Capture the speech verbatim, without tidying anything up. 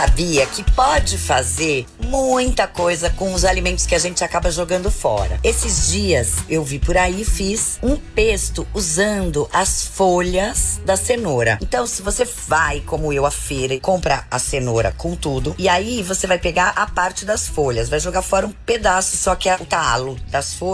Sabia que pode fazer muita coisa com os alimentos que a gente acaba jogando fora. Esses dias eu vi por aí, fiz um pesto usando as folhas da cenoura. Então, se você vai, como eu, à feira e compra a cenoura com tudo, e aí você vai pegar a parte das folhas, vai jogar fora um pedaço, só que é o talo das folhas.